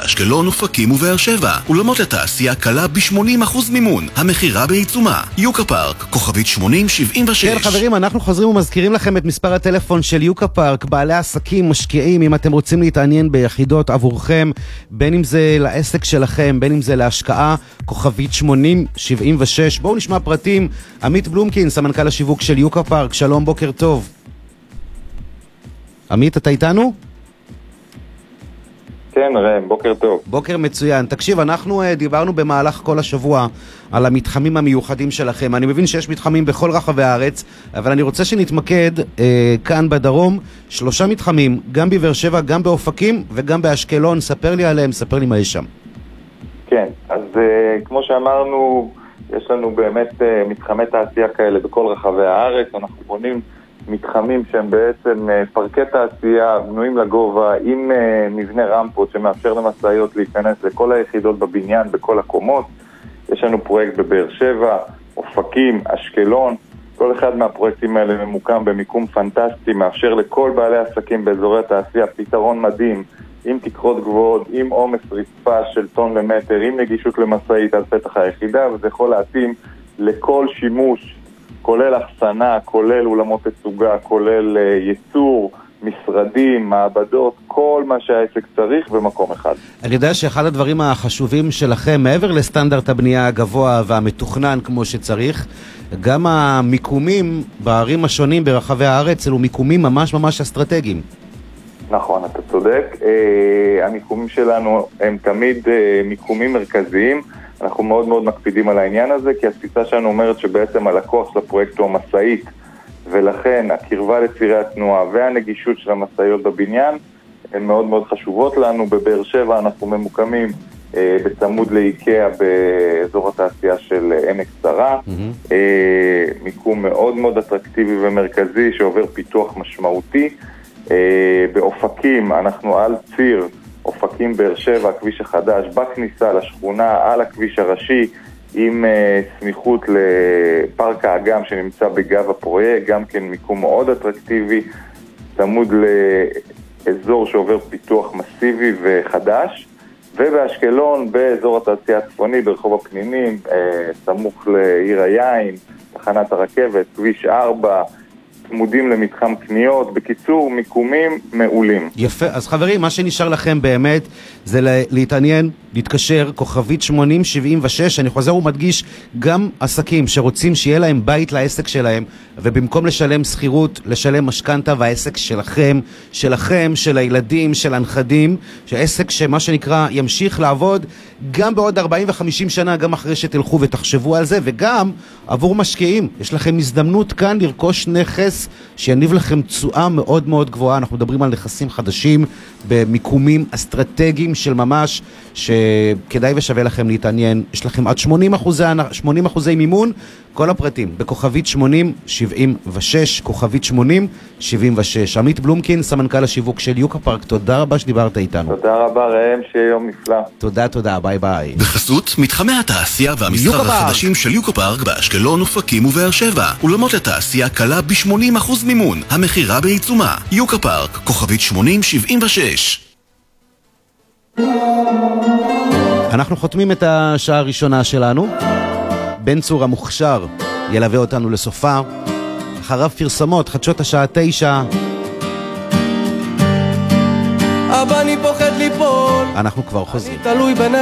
באשקלון, אופקים ובאר שבע. אולמות התעשייה קלה ב-80% מימון. המחירה בעיצומה. יוקה פארק, כוכבית 8076. כן חברים, אנחנו חוזרים ומזכירים לכם את מספר הטלפון של יוקה פארק. בעלי עסקים, משקיעים, אם אתם רוצים להתעניין ביחידות עבורכם, בין אם זה לעסק שלכם, בין אם זה להשקעה, כוכבית 8076. בואו נשמע פרטים. עמית בלומקין, סמנכ"ל השיווק של יוקה פארק. שלום, בוקר טוב. עמית, אתה איתנו? כן, רם, בוקר טוב. בוקר מצוין. תקשיב, אנחנו דיברנו במהלך כל השבוע על המתחמים המיוחדים שלכם. אני מבין שיש מתחמים בכל רחבי הארץ, אבל אני רוצה שנתמקד כאן בדרום. 3 מתחמים, גם בבאר שבע, גם באופקים וגם באשקלון. ספר לי עליהם, ספר לי מה יש שם. כן, אז כמו שאמרנו, יש לנו באמת מתחמי תעשייה כאלה בכל רחבי הארץ. אנחנו בונים מתחמים שהם בעצם פרקי תעשייה בנויים לגובה עם מבנה רמפות שמאפשר למשאיות להיכנס לכל היחידות בבניין, בכל הקומות. יש לנו פרויקט בבאר שבע, אופקים, אשקלון. כל אחד מהפרויקטים האלה ממוקם במיקום פנטסטי, מאפשר לכל בעלי עסקים באזורי התעשייה פתרון מדהים, עם תקרות גבוהות, עם עומס רצפה של טון למטר, עם נגישות למשאית על פתח היחידה, וזה יכול להתאים לכל שימוש, כולל החסנה, כולל אולמות תצוגה, כולל ייצור, משרדים, מעבדות, כל מה שהעסק צריך במקום אחד. אני יודע שאחד הדברים החשובים שלכם, מעבר לסטנדרט הבנייה הגבוה והמתוכנן כמו שצריך, גם המיקומים בערים השונים ברחבי הארץ, אלו מיקומים ממש ממש אסטרטגיים. נכון, אתה צודק. המיקומים שלנו הם תמיד מיקומים מרכזיים. אנחנו מאוד מאוד מקפידים על העניין הזה, כי התפיסה שלנו אומרת שבעצם הלקוח של הפרויקט הוא המשאית, ולכן הקרבה לצירי התנועה והנגישות של המשאיות בבניין הן מאוד מאוד חשובות לנו. בבאר שבע אנחנו ממוקמים בצמוד לאיקאה באזור התעשייה של עמק שרה, מיקום מאוד מאוד אטרקטיבי ומרכזי שעובר פיתוח משמעותי. באופקים אנחנו על ציר אופקים באר שבע, הכביש החדש, בכניסה לשכונה, על הכביש הראשי, עם סמיכות לפארק האגם שנמצא בגב הפרויקט, גם כן מיקום מאוד אטרקטיבי, צמוד לאזור שעובר פיתוח מסיבי וחדש. ובאשקלון, באזור התעשייה הצפוני, ברחוב הפנינים, סמוך לעיר היין, תחנת הרכבת, כביש 4, צמודים למתחם קניות. בקיצור, מיקומים מעולים. יפה, אז חברים, מה שנשאר לכם באמת זה להתעניין, להתקשר, כוכבית 8076. אני חוזר ומדגיש, גם עסקים שרוצים שיהיה להם בית לעסק שלהם, ובמקום לשלם שכירות, לשלם משכנתה, והעסק שלכם, של הילדים, של הנכדים, שהעסק שמה שנקרא ימשיך לעבוד גם בעוד 40 ו-50 שנה, גם אחרי שתלכו ותחשבו על זה, וגם עבור משקיעים. יש לכם הזדמנות כאן לרכוש נכס שיניב לכם תשואה מאוד מאוד גבוהה. אנחנו מדברים על נכסים חדשים במיקומים אסטרטגיים של ממש, שכדאי ושווה לכם להתעניין. יש לכם עד 80% מימון. כל הפרטים בכוכבית 8076, כוכבית 8076. עמית בלומקין, סמנכ"ל השיווק של יוקה פארק, תודה רבה שדיברת איתנו. תודה רבה ראם, שיהיה יום נפלא. תודה, ביי ביי. בחסות מתחמי התעשייה והמסחר החדשים של יוקה פארק באשקלון, אופקים ובאר שבע. אולמות התעשייה קלה ב-80% מימון. המחירה בעיצומה. יוקה פארק, כוכבית 8076. אנחנו חותמים את השעה הראשונה שלנו. בן צור המוכשר ילווה אותנו לסופה. אחריו פרסמות, חדשות השעה 9. אבל אני פוחד ליפול. אנחנו כבר חוזרים. אני תלוי בנפש.